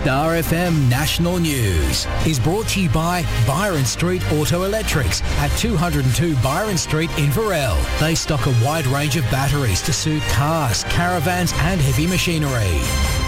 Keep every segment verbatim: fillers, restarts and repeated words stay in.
Star F M National News is brought to you by Byron Street Auto Electrics at two oh two Byron Street in Inverell. They stock a wide range of batteries to suit cars, caravans and heavy machinery.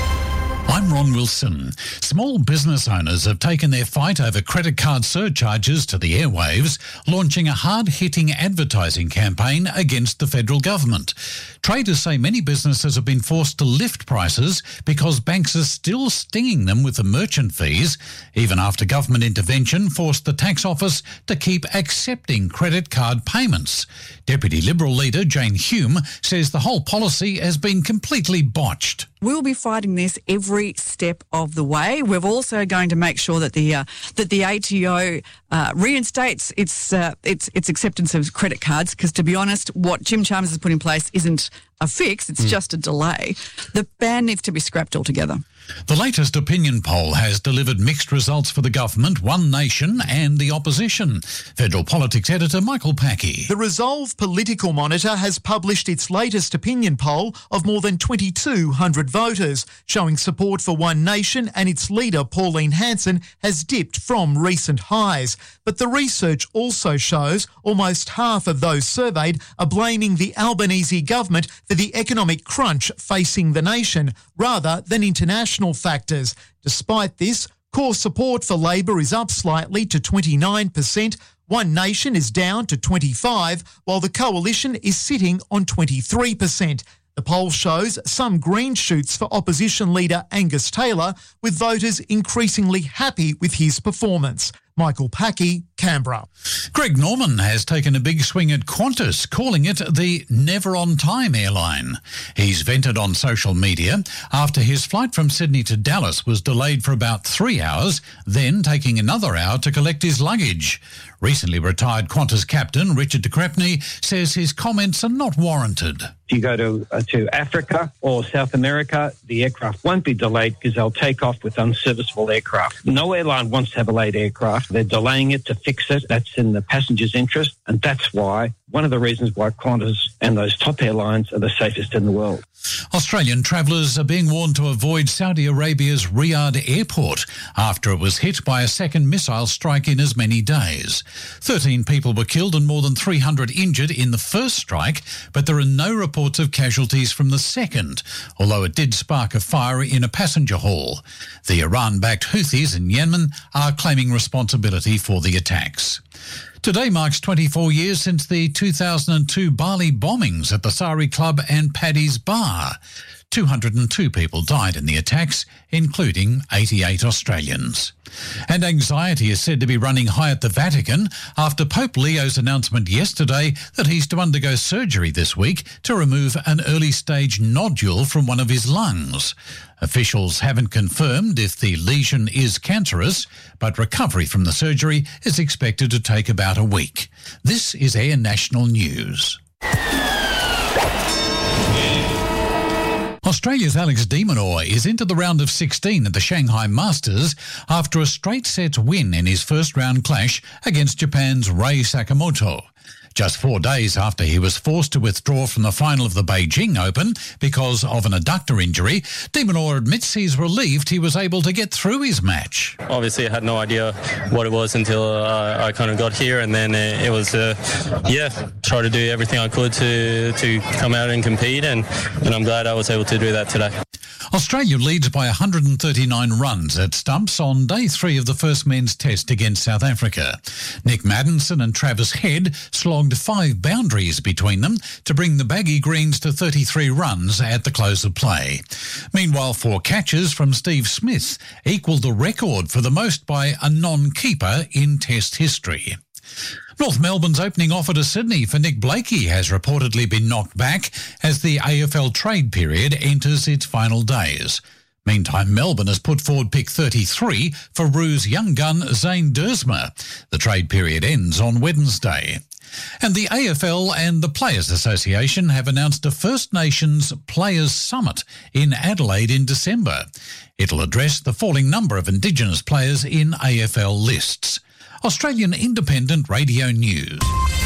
I'm Ron Wilson. Small business owners have taken their fight over credit card surcharges to the airwaves, launching a hard-hitting advertising campaign against the federal government. Traders say many businesses have been forced to lift prices because banks are still stinging them with the merchant fees, even after government intervention forced the tax office to keep accepting credit card payments. Deputy Liberal leader Jane Hume says the whole policy has been completely botched. We'll be fighting this every step of the way. We're also going to make sure that the uh, that the A T O uh, reinstates its uh, its its acceptance of credit cards. Because to be honest, what Jim Chalmers has put in place isn't a fix; it's mm. just a delay. The ban needs to be scrapped altogether. The latest opinion poll has delivered mixed results for the government, One Nation and the opposition. Federal Politics editor Michael Packey. The Resolve Political Monitor has published its latest opinion poll of more than twenty-two hundred voters, showing support for One Nation and its leader Pauline Hanson has dipped from recent highs. But the research also shows almost half of those surveyed are blaming the Albanese government for the economic crunch facing the nation rather than international factors. Despite this, core support for Labor is up slightly to twenty-nine percent. One Nation is down to twenty-five percent, while the Coalition is sitting on twenty-three percent. The poll shows some green shoots for opposition leader Angus Taylor, with voters increasingly happy with his performance. Michael Packey, Canberra. Greg Norman has taken a big swing at Qantas, calling it the never-on-time airline. He's vented on social media after his flight from Sydney to Dallas was delayed for about three hours, then taking another hour to collect his luggage. Recently retired Qantas captain Richard de Crespigny says his comments are not warranted. If you go to uh, to Africa or South America, the aircraft won't be delayed because they'll take off with unserviceable aircraft. No airline wants to have a late aircraft. They're delaying it to fix it. That's in the passenger's interest, and that's why, one of the reasons why Qantas and those top airlines are the safest in the world. Australian travellers are being warned to avoid Saudi Arabia's Riyadh airport after it was hit by a second missile strike in as many days. Thirteen people were killed and more than three hundred injured in the first strike, but there are no reports of casualties from the second, although it did spark a fire in a passenger hall. The Iran-backed Houthis in Yemen are claiming responsibility for the attacks. Today marks twenty-four years since the two thousand two Bali bombings at the Sari Club and Paddy's Bar. two hundred two people died in the attacks, including eighty-eight Australians. And anxiety is said to be running high at the Vatican after Pope Leo's announcement yesterday that he's to undergo surgery this week to remove an early-stage nodule from one of his lungs. Officials haven't confirmed if the lesion is cancerous, but recovery from the surgery is expected to take about a week. This is Air National News. Australia's Alex de Minaur is into the round of sixteen at the Shanghai Masters after a straight-sets win in his first-round clash against Japan's Rei Sakamoto. Just four days after he was forced to withdraw from the final of the Beijing Open because of an adductor injury, de Minaur admits he's relieved he was able to get through his match. Obviously, I had no idea what it was until uh, I kind of got here, and then it, it was, uh, yeah, try to do everything I could to to come out and compete, and, and I'm glad I was able to do that today. Australia leads by one hundred thirty-nine runs at stumps on day three of the first men's test against South Africa. Nick Maddinson and Travis Head slogged five boundaries between them to bring the Baggy Greens to thirty-three runs at the close of play. Meanwhile, four catches from Steve Smith equalled the record for the most by a non-keeper in test history. North Melbourne's opening offer to Sydney for Nick Blakey has reportedly been knocked back as the A F L trade period enters its final days. Meantime, Melbourne has put forward pick thirty-three for Roos young gun Zane Dersma. The trade period ends on Wednesday. And the A F L and the Players Association have announced a First Nations Players Summit in Adelaide in December. It'll address the falling number of Indigenous players in A F L lists. Australian Independent Radio News.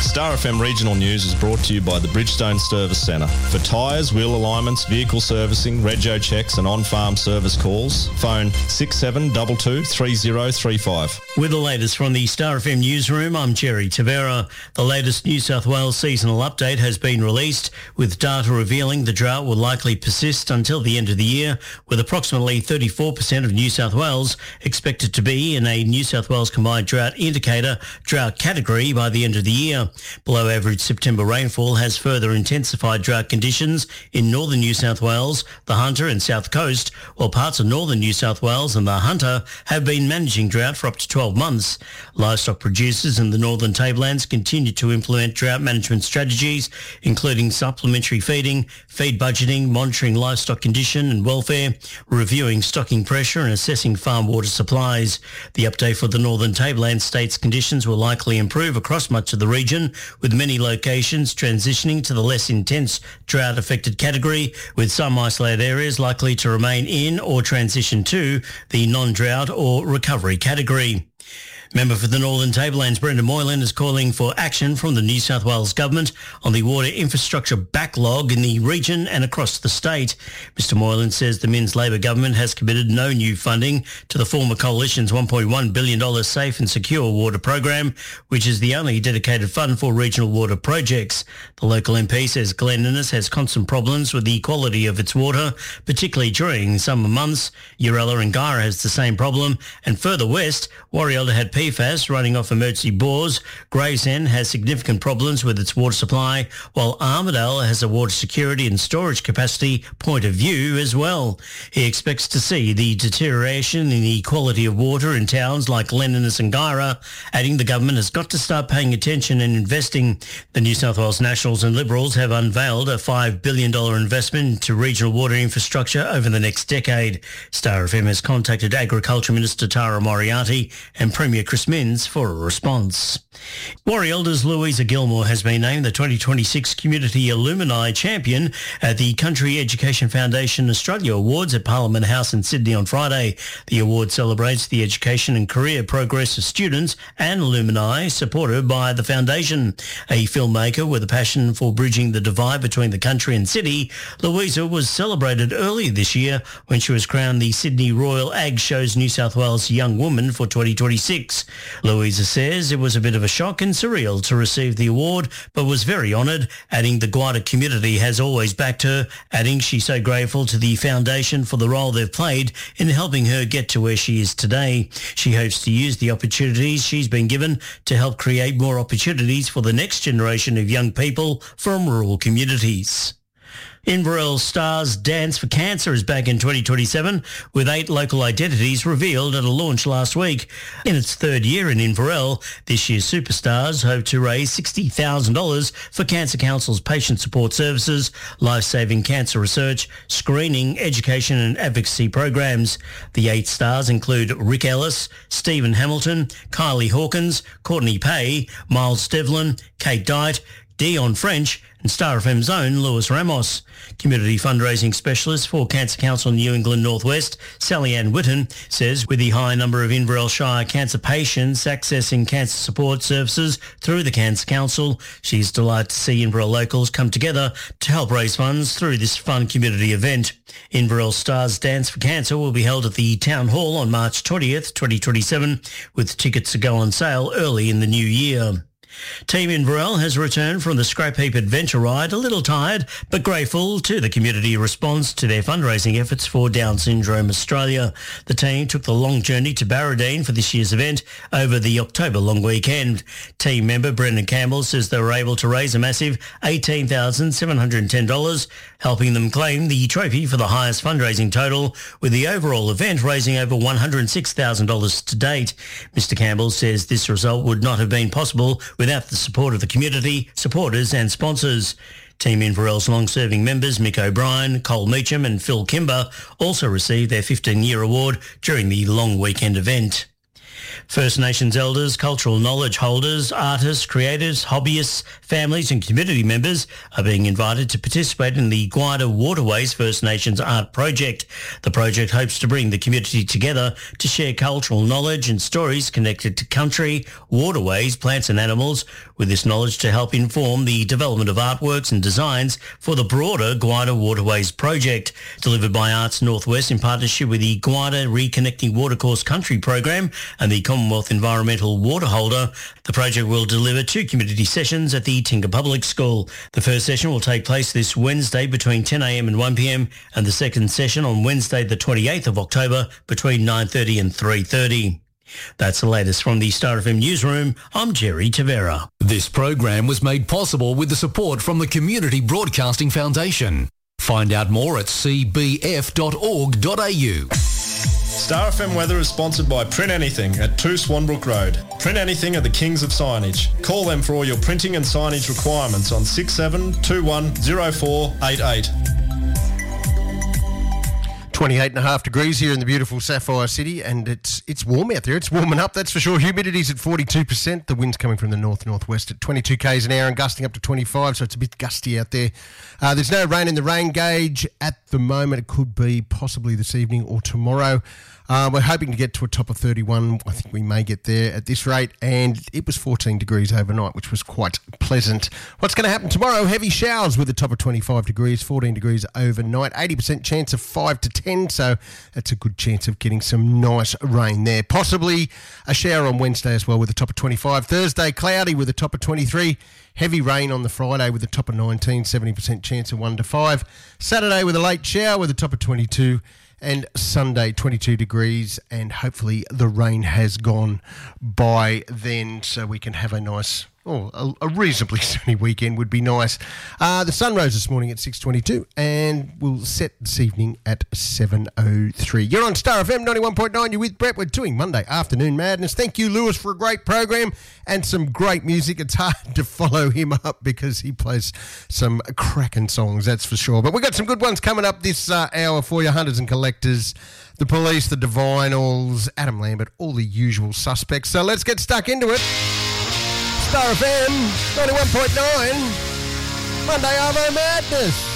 Star F M Regional News is brought to you by the Bridgestone Service Centre. For tyres, wheel alignments, vehicle servicing, rego checks and on-farm service calls, phone six seven two two, three zero three five. With the latest from the Star F M newsroom, I'm Jerry Tavera. The latest New South Wales seasonal update has been released, with data revealing the drought will likely persist until the end of the year, with approximately thirty-four percent of New South Wales expected to be in a New South Wales Combined Drought Indicator drought category by the end of the year. Below average September rainfall has further intensified drought conditions in northern New South Wales, the Hunter and South Coast, while parts of northern New South Wales and the Hunter have been managing drought for up to twelve months. Livestock producers in the northern tablelands continue to implement drought management strategies, including supplementary feeding, feed budgeting, monitoring livestock condition and welfare, reviewing stocking pressure and assessing farm water supplies. The update for the northern tablelands states conditions will likely improve across much of the region, with many locations transitioning to the less intense drought-affected category, with some isolated areas likely to remain in or transition to the non-drought or recovery category. Member for the Northern Tablelands, Brendan Moylan, is calling for action from the New South Wales Government on the water infrastructure backlog in the region and across the state. Mister Moylan says the Minns Labor government has committed no new funding to the former Coalition's one point one billion dollars Safe and Secure Water program, which is the only dedicated fund for regional water projects. The local M P says Glen Innes has constant problems with the quality of its water, particularly during summer months. Urella and Guyra has the same problem, and further west, Warrielda had P FAS running off emergency bores. Gravesend has significant problems with its water supply, while Armidale has a water security and storage capacity point of view as well. He expects to see the deterioration in the quality of water in towns like Glen Innes and Guyra, adding the government has got to start paying attention and investing. The New South Wales Nationals and Liberals have unveiled a five billion dollars investment into regional water infrastructure over the next decade. Star F M has contacted Agriculture Minister Tara Moriarty and Premier Chris Minns for a response. Warrielda's Louisa Gilmore has been named the twenty twenty-six Community Alumni Champion at the Country Education Foundation Australia Awards at Parliament House in Sydney on Friday. The award celebrates the education and career progress of students and alumni supported by the foundation. A filmmaker with a passion for bridging the divide between the country and city, Louisa was celebrated earlier this year when she was crowned the Sydney Royal Ag Show's New South Wales Young Woman for twenty twenty-six. Louisa says it was a bit of a shock and surreal to receive the award, but was very honoured, adding the Guada community has always backed her, adding she's so grateful to the foundation for the role they've played in helping her get to where she is today. She hopes to use the opportunities she's been given to help create more opportunities for the next generation of young people from rural communities. Inverell Stars Dance for Cancer is back in twenty twenty-seven, with eight local identities revealed at a launch last week. In its third year in Inverell, this year's Superstars hope to raise sixty thousand dollars for Cancer Council's patient support services, life-saving cancer research, screening, education and advocacy programs. The eight stars include Rick Ellis, Stephen Hamilton, Kylie Hawkins, Courtney Pay, Miles Devlin, Kate Dyte, Dion French and Star F M's own Lewis Ramos. Community fundraising specialist for Cancer Council New England Northwest, Sally Ann Witten, says with the high number of Inverell Shire cancer patients accessing cancer support services through the Cancer Council, she's delighted to see Inverell locals come together to help raise funds through this fun community event. Inverell Stars Dance for Cancer will be held at the Town Hall on March twentieth, twenty twenty-seven, with tickets to go on sale early in the new year. Team Inverell has returned from the Scrap Heap Adventure Ride a little tired but grateful to the community response to their fundraising efforts for Down Syndrome Australia. The team took the long journey to Barradine for this year's event over the October long weekend. Team member Brendan Campbell says they were able to raise a massive eighteen thousand seven hundred ten dollars, helping them claim the trophy for the highest fundraising total, with the overall event raising over one hundred six thousand dollars to date. Mister Campbell says this result would not have been possible without the support of the community, supporters and sponsors. Team Inverell's long-serving members Mick O'Brien, Cole Meacham and Phil Kimber also received their fifteen-year award during the long weekend event. First Nations elders, cultural knowledge holders, artists, creators, hobbyists, families and community members are being invited to participate in the Guida Waterways First Nations Art Project. The project hopes to bring the community together to share cultural knowledge and stories connected to country, waterways, plants and animals, with this knowledge to help inform the development of artworks and designs for the broader Guida Waterways project. Delivered by Arts Northwest in partnership with the Guida Reconnecting Watercourse Country program and the Commonwealth Environmental Water Holder, the project will deliver two community sessions at the Tinga Public School. The first session will take place this Wednesday between ten a m and one p m and the second session on Wednesday the twenty-eighth of October between nine thirty and three thirty. That's the latest from the Star F M newsroom. I'm Jerry Tavera. This program was made possible with the support from the Community Broadcasting Foundation. Find out more at c b f dot org dot a u. Star F M weather is sponsored by Print Anything at two Swanbrook Road. Print Anything are the kings of signage. Call them for all your printing and signage requirements on six seven two one zero four eight eight. twenty-eight and a half degrees here in the beautiful Sapphire City, and it's it's warm out there. It's warming up, that's for sure. Humidity's at forty-two percent. The wind's coming from the north-northwest at twenty-two k's an hour and gusting up to twenty-five, so it's a bit gusty out there. Uh, there's no rain in the rain gauge at the moment. It could be possibly this evening or tomorrow. Uh, we're hoping to get to a top of thirty-one. I think we may get there at this rate, and it was fourteen degrees overnight, which was quite pleasant. What's going to happen tomorrow? Heavy showers with a top of twenty-five degrees, fourteen degrees overnight, eighty percent chance of five to ten, so that's a good chance of getting some nice rain there. Possibly a shower on Wednesday as well with a top of twenty-five. Thursday, cloudy with a top of twenty-three. Heavy rain on the Friday with a top of nineteen, seventy percent chance of one to five. Saturday with a late shower with a top of twenty-two. And Sunday, twenty-two degrees, and hopefully the rain has gone by then, so we can have a nice, oh, a, a reasonably sunny weekend would be nice. Uh, the sun rose this morning at six twenty-two, and will set this evening at seven oh three. You're on Star F M ninety-one point nine. You're with Brett. We're doing Monday Afternoon Madness. Thank you, Lewis, for a great program and some great music. It's hard to follow him up because he plays some cracking songs, that's for sure. But we've got some good ones coming up this uh, hour for you. Hunters and Collectors, The Police, The Divinals, Adam Lambert, all the usual suspects. So let's get stuck into it. Star F M ninety-one point nine, Monday Arvo Madness.